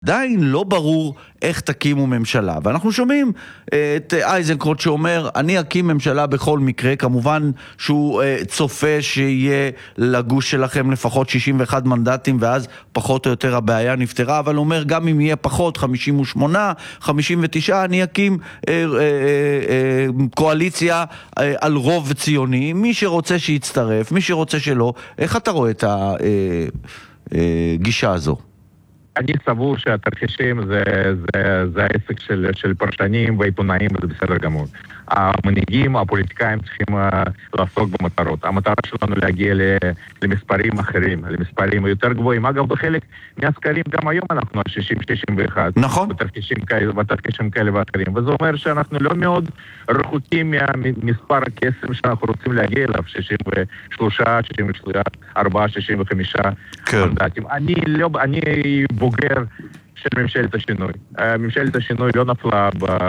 עדיין לא ברור איך תקימו ממשלה, ואנחנו שומעים את איזנקוט שאומר אני אקים ממשלה בכל מקרה, כמובן שהוא צופה שיהיה לגוש שלכם לפחות 61 מנדטים ואז פחות או יותר הבעיה נפתרה, אבל הוא אומר גם אם יהיה פחות 58, 59 אני אקים קואליציה על רוב ציוני, מי שרוצה שיצטרף, מי שרוצה שלא. איך אתה רואה את הגישה הזו? אני סבור שהתרחישים זה העסק של פרשנים ועיתונאים, וזה בסדר גמור. המנהיגים, הפוליטיקאים צריכים לעסוק במטרות. המטרה שלנו להגיע למספרים אחרים, למספרים יותר גבוהים. אגב, בחלק מהסקרים גם היום אנחנו על 60-61. נכון. בתרחישים כאלה ואחרים. וזה אומר שאנחנו לא מאוד רחוקים ממספר הקסם שאנחנו רוצים להגיע אליו, 63, 64, 65 מנדטים. אני בוגר של ממשלת השינוי. ממשלת השינוי לא נפלה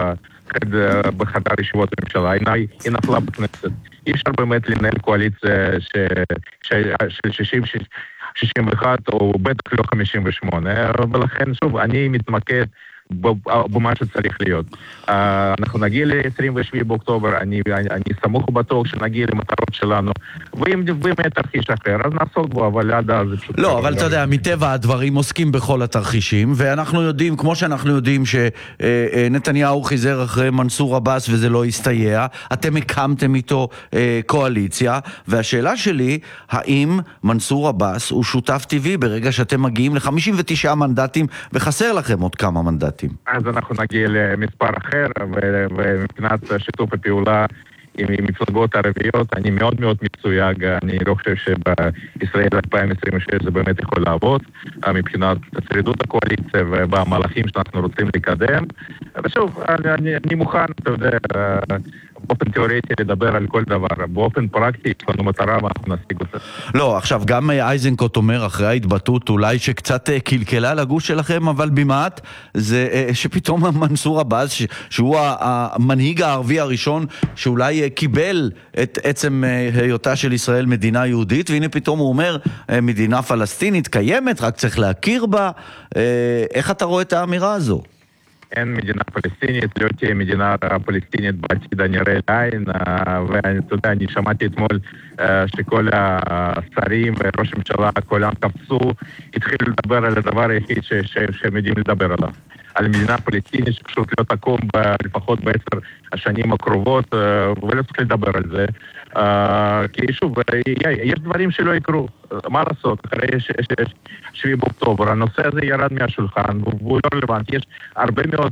בחדר ישיבות הממשלה, היא נפלה בכנסת. אי אפשר באמת לנהל קואליציה של 61 או בטח לא 58, ולכן שוב, אני מתמקד במה שצריך להיות. אנחנו נגיע ל-27 באוקטובר, אני סמוך ובטוח שנגיע למטרות שלנו, ואם יהיה תרחיש אחר, אז נעסוק בו, אבל עד אז זה פשוט... לא, אבל אתה יודע, מטבע הדברים עוסקים בכל התרחישים, ואנחנו יודעים, כמו שאנחנו יודעים שנתניהו חיזר אחרי מנסור עבאס וזה לא הסתייע, אתם הקמתם איתו קואליציה, והשאלה שלי, האם מנסור עבאס הוא שותף טבעי ברגע שאתם מגיעים ל-59 מנדטים וחסר לכם עוד כמה מנדטים? אז אנחנו נגיע למספר אחר, ומבחינת שיתוף הפעולה עם מפלגות ערביות, אני מאוד מאוד מצויג, אני לא חושב שבישראל 2026 זה באמת יכול לעבוד, מבחינת שרידות הקואליציה ובמהלכים שאנחנו רוצים לקדם, ושוב, אני מוכן, אתה יודע, באופן תיאורטי לדבר על כל דבר, באופן פרקטי יש לנו מטרה ואנחנו נשיג אותה. לא, עכשיו גם איזנקוט אומר אחרי ההתבטאות אולי שקצת קלקלה לגוש שלכם, אבל במעט זה שפתאום מנסור עבאס, שהוא המנהיג הערבי הראשון שאולי קיבל את עצם היותה של ישראל מדינה יהודית, והנה פתאום הוא אומר מדינה פלסטינית קיימת, רק צריך להכיר בה. איך אתה רואה את האמירה הזו? אין מדינה פלסטינית, לא תהיה מדינה פלסטינית בעתיד הנראה לעין, ואתה יודע, אני שמעתי אתמול שכל השרים וראש הממשלה, כולם קפצו, התחילו לדבר על הדבר היחיד שהם יודעים לדבר עליו. על מדינה פלסטינית שפשוט לא תקום לפחות ב10 השנים הקרובות, ולא צריך לדבר על זה. כי שוב, יש דברים שלא יקרו. מה לעשות? אחרי 7 באוקטובר, הנושא הזה ירד מהשולחן, והוא לא רלוונטי. יש הרבה מאוד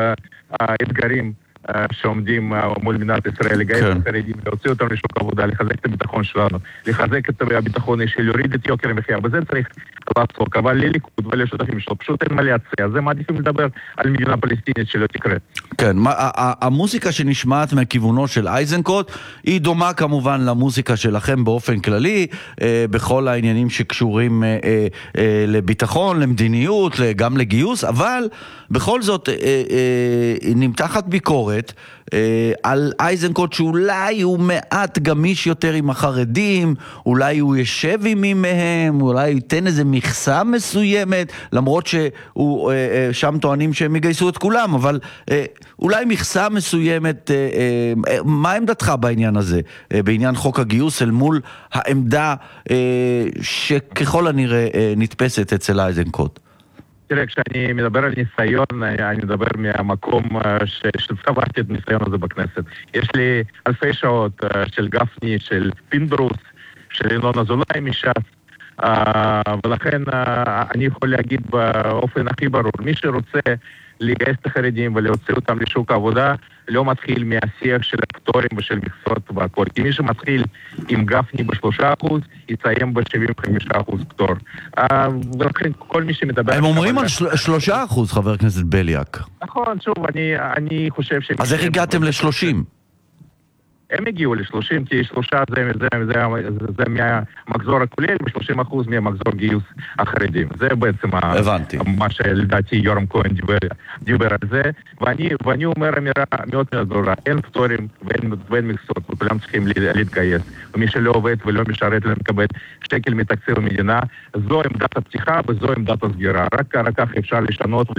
אתגרים שעומדים מול מדינת ישראל, לגייס את החרדים, להוציא אותם לשוק עבודה, לחזק את הביטחון שלנו, לחזק את הביטחון האישי, להוריד את יוקר המחיה, בזה צריך לעסוק, אבל לליכוד ולשותפים שלו, פשוט אין מה להציע, אז הם מעדיפים לדבר על מדינה פלסטינית שלא תקרה. כן, המוזיקה שנשמעת מהכיוונו של איזנקוט, היא דומה כמובן למוזיקה שלכם באופן כללי, בכל העניינים שקשורים לביטחון, למדיניות, גם לגיוס, אבל בכל זאת נמתחת ביקורת על איזנקוט שאולי הוא מעט גמיש יותר עם החרדים, אולי הוא ישב עם מי מהם, אולי ייתן איזה מכסה מסוימת, למרות שהוא שם טוענים שהם יגייסו את כולם, אבל אולי מכסה מסוימת. מה עמדתך בעניין הזה, בעניין חוק הגיוס אל מול העמדה שככל הנראה נתפסת אצל איזנקוט? תראה, כשאני מדבר על ניסיון, אני מדבר מהמקום שצברתי את הניסיון הזה בכנסת. יש לי אלפי שעות של גפני, של פינדרוס, של ינון אזולאי מש"ס, ולכן אני יכול להגיד באופן הכי ברור, מי שרוצה לגייס את החרדים ולהוציא אותם לשוק העבודה, לא מתחיל מהשיח של הפטורים ושל מכסות והכל. כי מי שמתחיל עם גפני ב3%, יסיים ב75% פטור. ולכן כל מי שמדבר... הם אומרים על 3%, חבר הכנסת בליאק. נכון, שוב, אני חושב ש... אז איך הגעתם ל30? הם הגיעו ל-30, כי 3 זה מהמחזור הכולל, ו-30% מהמחזור גיוס החרדים. זה בעצם מה שלדעתי יורם כהן דיבר על זה, ואני אומר אמירה מאוד מאוד ברורה, אין פטורים ואין מכסות, וכולם צריכים להתגייס, ומי שלא עובד ולא משרת לא מקבל שקל מתקציב המדינה, זו עמדת הפתיחה וזו עמדת הסגירה, רק כך אפשר לשנות